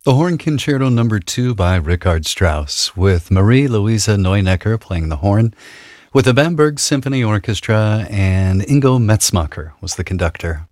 The Horn Concerto Number 2 by Richard Strauss, with Marie-Louise Neunecker playing the horn, with the Bamberg Symphony Orchestra, and Ingo Metzmacher was the conductor.